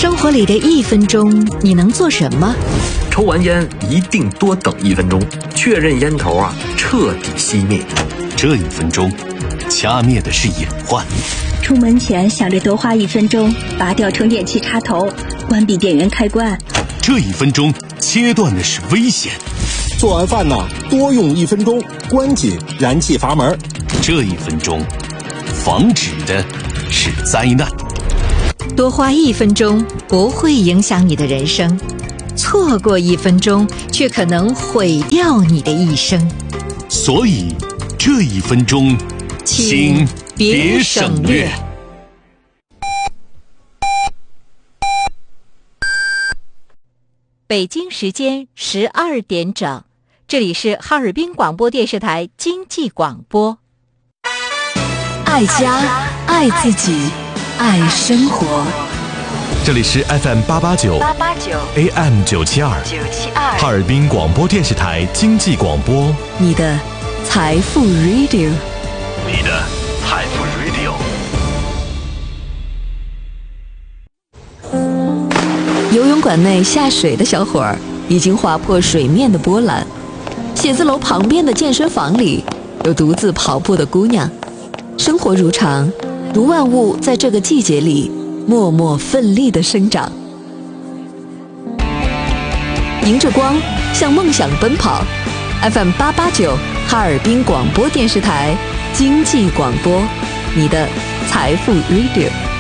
生活里的1分钟，你能做什么？ 抽完烟一定多等1分钟，确认烟头彻底熄灭。 这1分钟，掐灭的是隐患。 出门前想着多花1分钟，拔掉充电器插头，关闭电源开关。 这1分钟，切断的是危险。 做完饭多用1分钟，关紧燃气阀门。 这1分钟，防止的是灾难。 多花1分钟不会影响你的人生，错过1分钟却可能毁掉你的一生。 所以，这1分钟，请别省略。 北京时间12点整，这里是哈尔滨广播电视台经济广播。爱家，爱自己，爱生活。 这里是 FM889 AM972 哈尔滨广播电视台经济广播， 你的财富 Radio， 你的财富 Radio。 游泳馆内下水的小伙儿已经划破水面的波澜，写字楼旁边的健身房里有独自跑步的姑娘。生活如常，如万物在这个季节里默默奋力地生长。迎着光，向梦想奔跑。FM889 哈尔滨广播电视台经济广播，你的财富 Radio。